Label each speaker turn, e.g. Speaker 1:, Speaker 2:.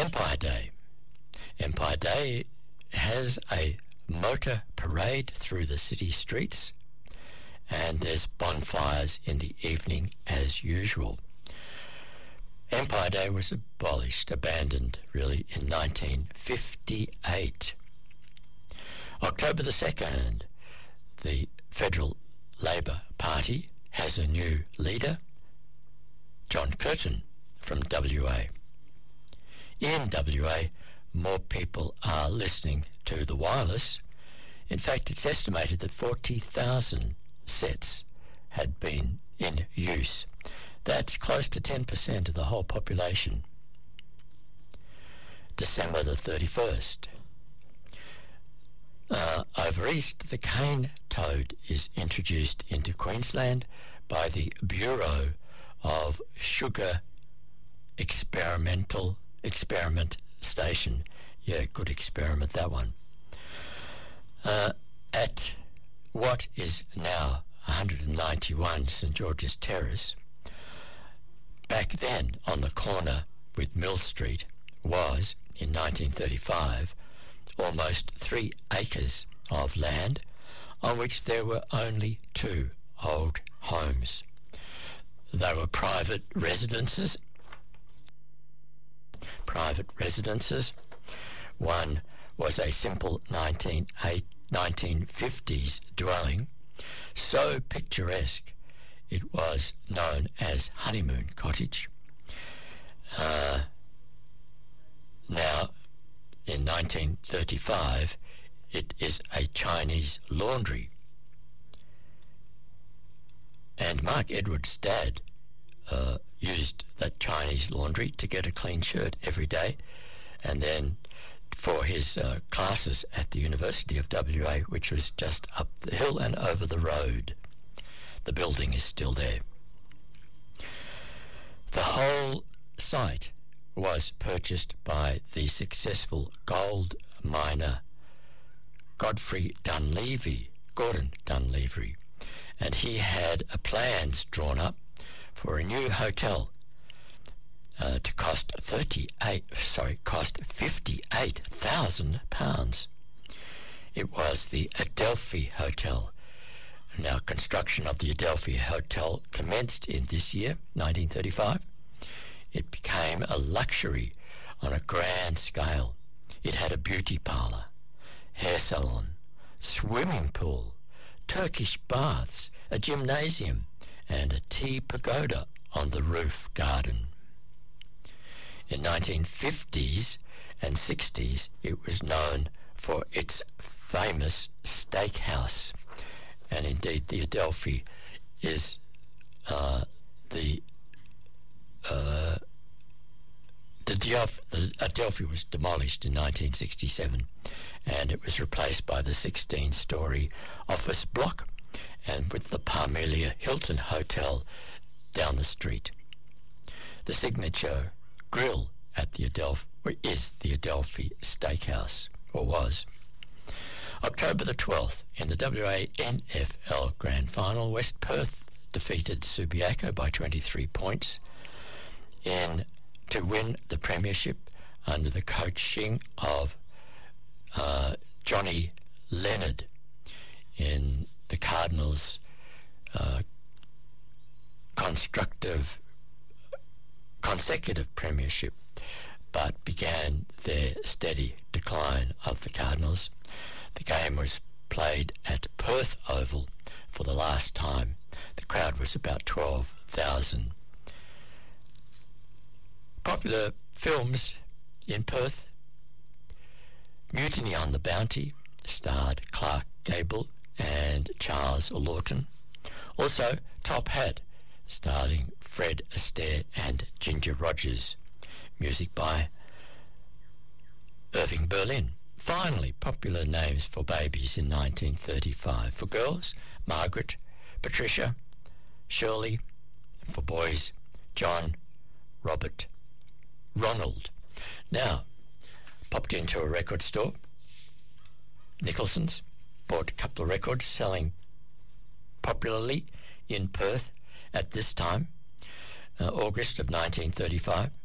Speaker 1: Empire Day. Empire Day has a motor parade through the city streets, and there's bonfires in the evening as usual. Empire Day was abandoned really, in 1958. October the 2nd, the Federal Labor Party has a new leader, John Curtin from WA. In WA, more people are listening to the wireless. In fact, it's estimated that 40,000 sets had been in use. That's close to 10% of the whole population. December the 31st. Over east, the cane toad is introduced into Queensland by the Bureau of Sugar Experiment Station. Yeah, good experiment, that one. At what is now 191 St George's Terrace, back then on the corner with Mill Street was, in 1935, almost 3 acres of land on which there were only 2 old homes. They were private residences. One was a simple 1950s dwelling, so picturesque it was known as Honeymoon Cottage. Now, in 1935, it is a Chinese laundry. And Mark Edwards' dad used that Chinese laundry to get a clean shirt every day, and then for his classes at the University of WA, which was just up the hill and over the road. The building is still there. The whole site was purchased by the successful gold miner Gordon Dunleavy, and he had plans drawn up for a new hotel to cost £58,000. It was the Adelphi Hotel. Now, construction of the Adelphi Hotel commenced in this year, 1935. It became a luxury on a grand scale. It had a beauty parlour, hair salon, swimming pool, Turkish baths, a gymnasium, and a tea pagoda on the roof garden. In 1950s and 60s, it was known for its famous steakhouse. And indeed, the Adelphi is the Adelphi was demolished in 1967, and it was replaced by the 16-storey office block, and with the Parmelia Hilton Hotel down the street. The signature grill at the Adelphi is the Adelphi Steakhouse, or was. October the 12th, in the WA NFL Grand Final, West Perth defeated Subiaco by 23 points to win the premiership under the coaching of Johnny Leonard in the Cardinals' consecutive premiership, but began their steady decline of the Cardinals. The game was played at Perth Oval for the last time. The crowd was about 12,000. Popular films in Perth: Mutiny on the Bounty starred Clark Gable and Charles Lawton. Also, Top Hat, starring Fred Astaire and Ginger Rogers. Music by Irving Berlin. Finally, popular names for babies in 1935. For girls, Margaret, Patricia, Shirley. And for boys, John, Robert, Ronald. Now, popped into a record store, Nicholson's, bought a couple of records selling popularly in Perth at this time, August of 1935.